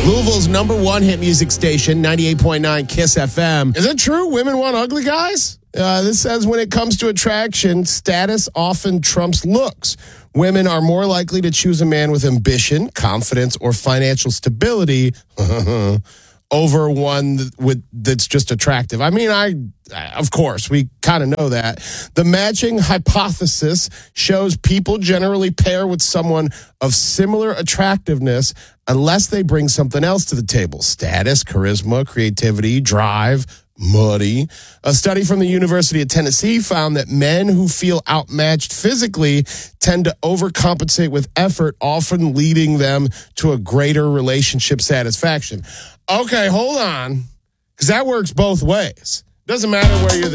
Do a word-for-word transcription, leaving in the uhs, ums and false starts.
Louisville's number one hit music station, ninety-eight point nine KISS F M. Is it true women want ugly guys? Uh, this says when it comes to attraction, status often trumps looks. Women are more likely to choose a man with ambition, confidence, or financial stability over one with that's just attractive. I mean, I, of course, we kind of know that. The matching hypothesis shows people generally pair with someone of similar attractiveness unless they bring something else to the table. Status, charisma, creativity, drive, money. A study from the University of Tennessee found that men who feel outmatched physically tend to overcompensate with effort, often leading them to a greater relationship satisfaction. Okay, hold on, because that works both ways. Doesn't matter where you're the